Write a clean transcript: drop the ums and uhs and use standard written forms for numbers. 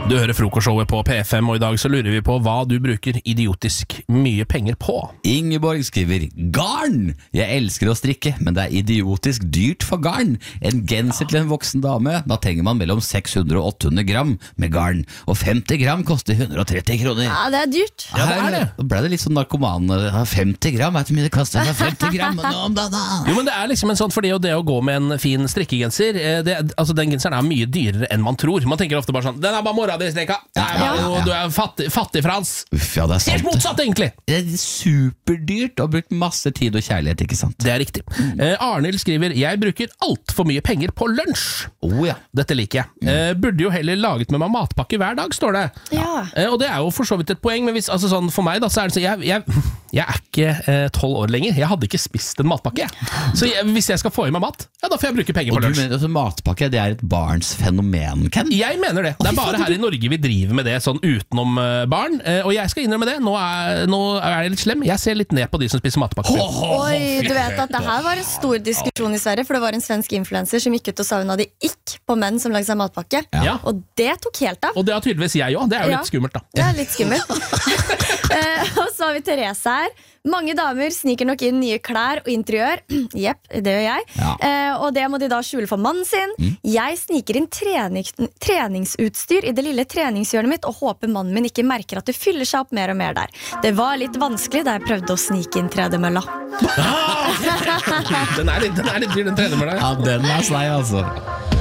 Du hører frokostshowet på P5, og i dag så lurer vi på hva du bruker idiotisk mye penger på. Ingeborg skriver garn! Jeg elsker å strikke, men det er idiotisk dyrt for garn. En genser til en voksen dame, da trenger man mellom 600 og 800 gram med garn. Og 50 gram koster 130 kroner. Ja, det er dyrt. Ja, det er det. Da ble det litt sånn narkoman. 50 gram, vet du hvor mye det koster? 50 gram nå om dagen. Jo, men det er liksom en sånn, fordi det å gå med en fin strikkegenser, altså den genseren er mye dyrere enn man tror. Man tenker ofte bare sånn, den er bare mora di strikka. Du er fattig Frans. Uff, ja, det er sant. Helt motsatt egentlig. Det er superdyrt og brukt masse tid og kjærlighet, ikke sant? Det er riktig. Arnhild skriver, jeg bruker alt for mye penger på lunsj. Ja. Dette liker jeg. Burde jo heller laget med meg matpakke hver dag, står det. Ja. Og det er jo for så vidt et poeng, men hvis, altså sånn, for meg da, så er det sånn, jeg er ikke 12 år lenger. Jeg hadde ikke spist en matpakke. Så hvis jeg skal få i meg mat, ja, da får jeg bruke penger Og på du lunsj. mener at matpakke, det er et barns fenomen, Ken? Jeg mener det. Det er bare her i Norge vi driver med det sånn utenom barn. Og jeg skal innrømme det. Nå er jeg litt slem. Jeg ser litt ned på de som spiser matpakke. Oi, du vet at det her var en stor diskusjon i Sverige, for det var en svensk influencer som gikk ut og sa hun hadde ikke på menn som lagde seg matpakke. Ja. Og det tok helt av. Og det har tydeligvis jeg også. Det er jo Ja. litt skummelt da. Det er litt skummelt. Og så har vi Therese her. Mange damer sniker nok inn nye klær og interiør. Jepp, det gjør jeg. Og det må de da skjule for mannen sin. Jeg sniker inn treningsutstyr i det lille treningshjørnet mitt og håper mannen min ikke merker at det fyller seg opp mer og mer der. Det var litt vanskelig da jeg prøvde å snike inn tredemølla. Den er litt dyr, den tredemølla. Ja, den er slei, altså.